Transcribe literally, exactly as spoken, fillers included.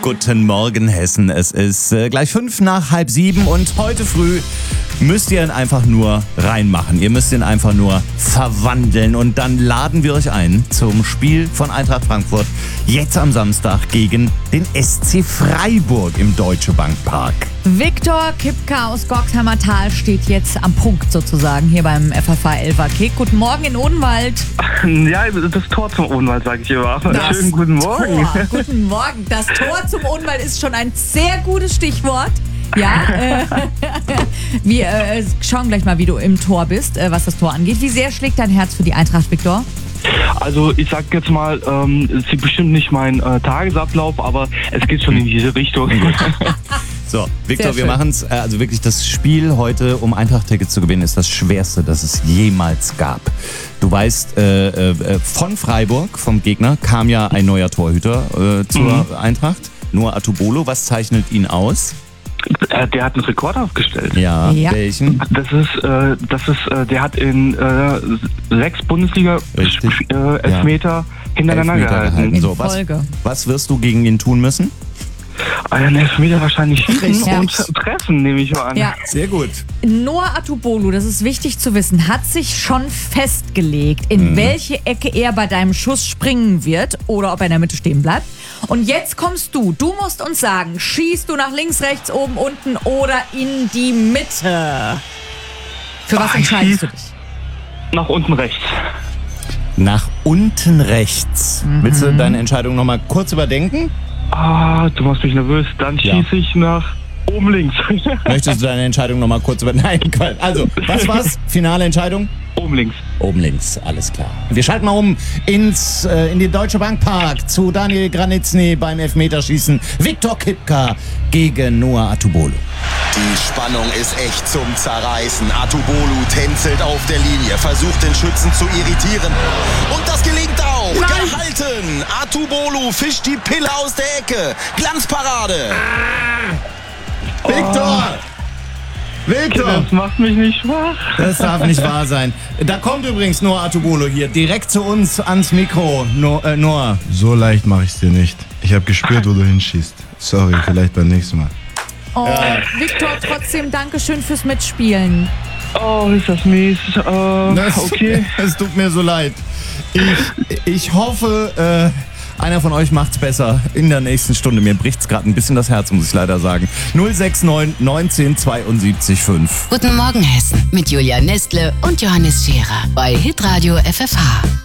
Guten Morgen, Hessen. Es ist äh, gleich fünf nach halb sieben und heute früh müsst ihr ihn einfach nur reinmachen. Ihr müsst ihn einfach nur verwandeln und dann laden wir euch ein zum Spiel von Eintracht Frankfurt jetzt am Samstag gegen den S C Freiburg im Deutsche Bank Park. Viktor Kipka aus Gorkheimer Tal steht jetzt am Punkt sozusagen hier beim F F H Elfer Kick. Guten Morgen in Odenwald. Ja, das Tor zum Odenwald, sage ich immer. Das Schönen guten Morgen. Tor. Guten Morgen. Das Tor zum Odenwald ist schon ein sehr gutes Stichwort. Ja, äh, wir äh, schauen gleich mal, wie du im Tor bist, äh, was das Tor angeht. Wie sehr schlägt dein Herz für die Eintracht, Viktor? Also ich sag jetzt mal, ähm, es ist bestimmt nicht mein äh, Tagesablauf, aber es geht schon in diese Richtung. So, Viktor, Sehr wir schön. machen es. Also wirklich, das Spiel heute, um Eintracht-Tickets zu gewinnen, ist das Schwerste, das es jemals gab. Du weißt, äh, äh, von Freiburg, vom Gegner, kam ja ein neuer Torhüter äh, zur Mhm. Eintracht. Noah Atubolo. Was zeichnet ihn aus? Äh, der hat einen Rekord aufgestellt. Ja, Ja. welchen? Das ist, äh, das ist, äh, der hat in äh, sechs Bundesliga Richtig. äh, Elfmeter hintereinander Elfmeter gehalten. gehalten. In So, was, Folge. was wirst du gegen ihn tun müssen? Einen Elfmeter wahrscheinlich schießen Richtig. und treffen, nehme ich mal an. Ja. Sehr gut. Noah Atubolo, das ist wichtig zu wissen, hat sich schon festgelegt, in Mhm. welche Ecke er bei deinem Schuss springen wird oder ob er in der Mitte stehen bleibt. Und jetzt kommst du. Du musst uns sagen, schießt du nach links, rechts, oben, unten oder in die Mitte? Für was Ah, ich entscheidest du schieß- dich? Nach unten rechts. Nach unten rechts. Mhm. Willst du deine Entscheidung nochmal kurz überdenken? Ah, du machst mich nervös. Dann Ja. schieße ich nach oben links. Möchtest du deine Entscheidung nochmal kurz überdenken? Nein, Quatsch. Also, was war's? Finale Entscheidung? Oben links. Oben links, alles klar. Wir schalten mal um ins, äh, in den Deutsche Bank Park zu Daniel Granitzny beim Elfmeterschießen. Viktor Kipka gegen Noah Atubolo. Die Spannung ist echt zum Zerreißen. Atubolo tänzelt auf der Linie, versucht den Schützen zu irritieren. Und das gelingt auch. Nein. Gehalten. Atubolo fischt die Pille aus der Ecke. Glanzparade. Viktor! Viktor! Das macht mich nicht schwach. Das darf nicht wahr sein. Da kommt übrigens Noah Atubolo hier direkt zu uns ans Mikro. No, äh, Noah. So leicht mache ich es dir nicht. Ich habe gespürt, wo du hinschießt. Sorry, vielleicht beim nächsten Mal. Oh, Viktor, trotzdem Dankeschön fürs Mitspielen. Oh, ist das mies. Äh, Das- okay. Es tut mir so leid. Ich, ich hoffe, äh, einer von euch macht's besser in der nächsten Stunde. Mir bricht's gerade ein bisschen das Herz, muss ich leider sagen. null sechs neun neunzehn zweiundsiebzig fünf. Guten Morgen Hessen mit Julia Nestle und Johannes Scherer bei Hitradio F F H.